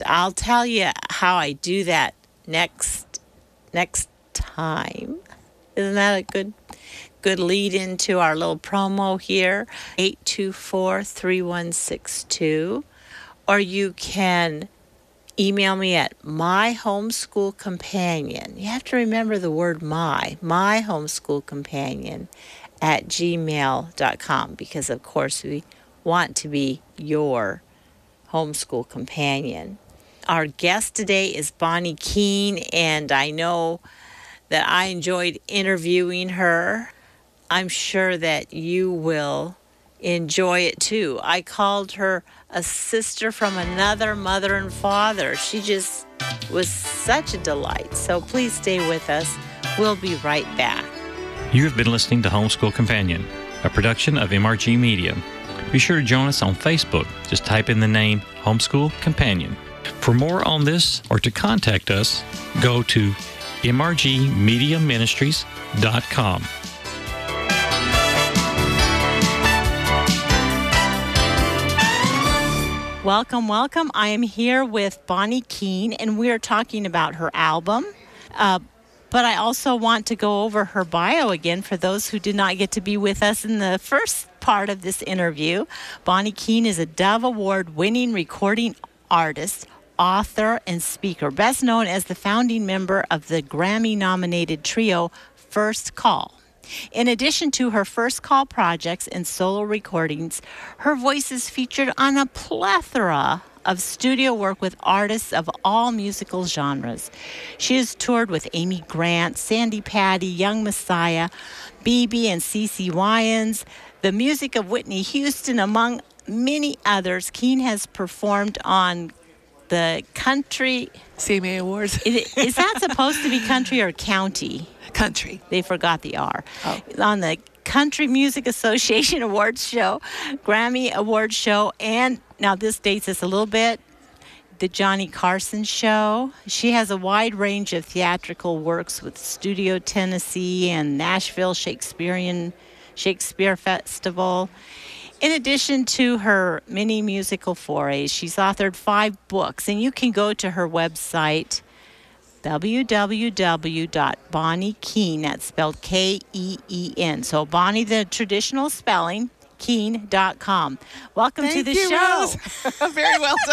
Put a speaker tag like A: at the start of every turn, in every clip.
A: I'll tell you how I do that next time. Isn't that a good lead into our little promo here? 824-3162. Or you can email me at myhomeschoolcompanion. You have to remember the word myhomeschoolcompanion at gmail.com, because of course we want to be your homeschool companion. Our guest today is Bonnie Keene, and I know that I enjoyed interviewing her. I'm sure that you will enjoy it too. I called her a sister from another mother and father. She just was such a delight. So please stay with us. We'll be right back.
B: You have been listening to Homeschool Companion, a production of MRG Media. Be sure to join us on Facebook. Just type in the name Homeschool Companion. For more on this or to contact us, go to mrgmediaministries.com.
A: Welcome. I am here with Bonnie Keene, and we are talking about her album. But I also want to go over her bio again for those who did not get to be with us in the first part of this interview. Bonnie Keene is a Dove Award-winning recording artist, author, and speaker, best known as the founding member of the Grammy-nominated trio First Call. In addition to her First Call projects and solo recordings, her voice is featured on a plethora of studio work with artists of all musical genres. She has toured with Amy Grant, Sandy Patty, Young Messiah, BB and CeCe Winans, the music of Whitney Houston, among many others. Keene has performed on the country...
C: CMA Awards.
A: Is that supposed to be country or county?
C: Country.
A: They forgot the R.
C: Oh.
A: On the Country Music Association Awards show, Grammy Awards show, and now this dates us a little bit, the Johnny Carson show. She has a wide range of theatrical works with Studio Tennessee and Nashville Shakespeare Festival. In addition to her many musical forays, she's authored 5 books, and you can go to her website, www.bonniekeene, that's spelled K-E-E-N. So Bonnie, the traditional spelling, Keene.com. Welcome to the show.
C: Rose. Very well done.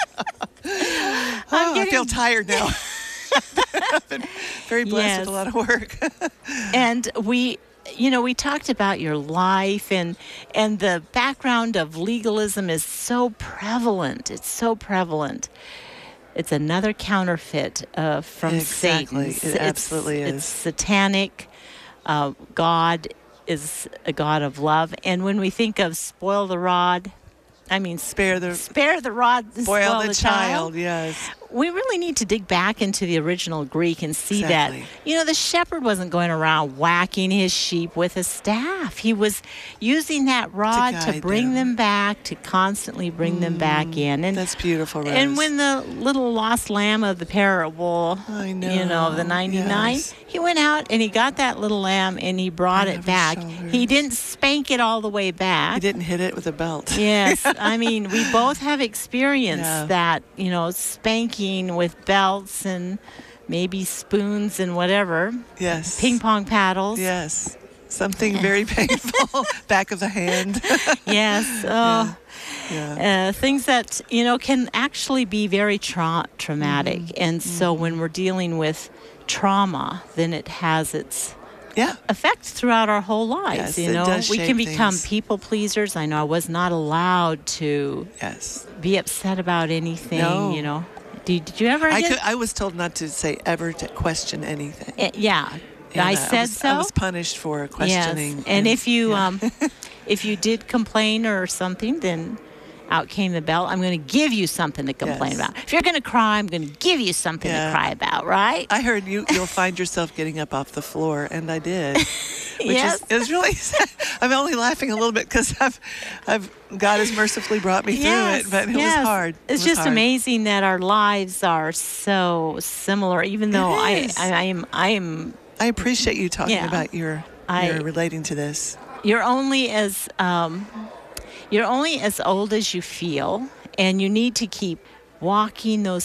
C: I feel tired now. I've been very blessed with a lot of work.
A: And we talked about your life, and the background of legalism is so prevalent. It's so prevalent. It's another counterfeit from
C: Satan. It absolutely is.
A: It's satanic. God is a God of love. And when we think of spoil the rod, spare the rod, spoil the child.
C: Yes.
A: We really need to dig back into the original Greek and see that, the shepherd wasn't going around whacking his sheep with a staff. He was using that rod to bring them back, to constantly bring them back in. And
C: that's beautiful, Rose.
A: And when the little lost lamb of the parable, of the 99, he went out and he got that little lamb and he brought it back. He didn't spank it all the way back.
C: He didn't hit it with a belt.
A: Yes. We both have experienced that, spanking with belts and maybe spoons and whatever.
C: Yes.
A: Ping pong paddles.
C: Yes. Something very painful. Back of the hand.
A: Yes. Things that, can actually be very traumatic. And so when we're dealing with trauma, then it has its effect throughout our whole lives.
C: Yes, it does
A: we
C: shape
A: can become
C: things.
A: People pleasers. I know I was not allowed to be upset about anything.
C: No.
A: Did you ever?
C: I was told not to say ever to question anything.
A: I said so.
C: I was punished for questioning.
A: Yes. And if you if you did complain or something, then out came the bell. I'm going to give you something to complain about. If you're going to cry, I'm going to give you something to cry about, right?
C: I heard you'll find yourself getting up off the floor, and I did. It's really sad. I'm only laughing a little bit because God has mercifully brought me through it, but it was hard.
A: It's just amazing that our lives are so similar, even though I
C: appreciate you talking about your relating to this.
A: You're only as old as you feel, and you need to keep walking those